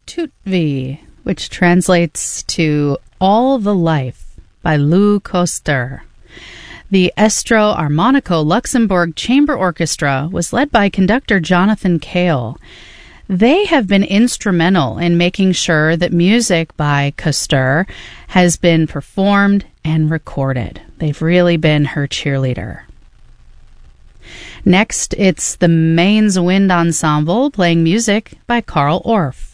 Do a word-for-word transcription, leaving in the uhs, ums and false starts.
Tutvi, which translates to All the Life by Lou Koster. The Estro Armonico Luxembourg Chamber Orchestra was led by conductor Jonathan Cale. They have been instrumental in making sure that music by Koster has been performed and recorded. They've really been her cheerleader. Next, it's the Mainz Wind Ensemble playing music by Carl Orff.